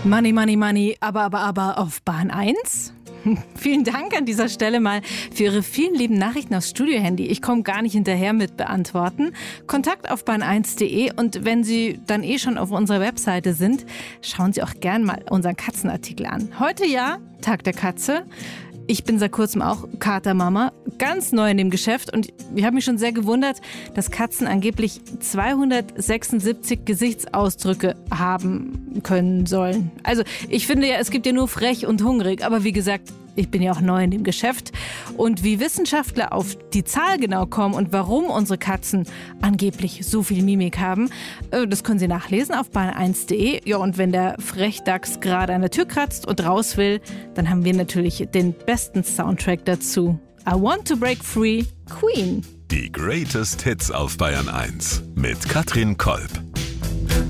Money, Money, Money, aber auf Bahn 1? Vielen Dank an dieser Stelle mal für Ihre vielen lieben Nachrichten aufs Studio-Handy. Ich komme gar nicht hinterher mit beantworten. Kontakt auf bahn1.de, und wenn Sie dann schon auf unserer Webseite sind, schauen Sie auch gern mal unseren Katzenartikel an. Heute ja, Tag der Katze. Ich bin seit kurzem auch Katermama, ganz neu in dem Geschäft, und ich habe mich schon sehr gewundert, dass Katzen angeblich 276 Gesichtsausdrücke haben können sollen. Also ich finde ja, es gibt ja nur frech und hungrig, aber wie gesagt, ich bin ja auch neu in dem Geschäft. Und wie Wissenschaftler auf die Zahl genau kommen und warum unsere Katzen angeblich so viel Mimik haben, das können Sie nachlesen auf bahn1.de. Ja, und wenn der Frechdachs gerade an der Tür kratzt und raus will, dann haben wir natürlich den besten Soundtrack dazu. I Want to Break Free, Queen. Die Greatest Hits auf Bayern 1 mit Katrin Kolb.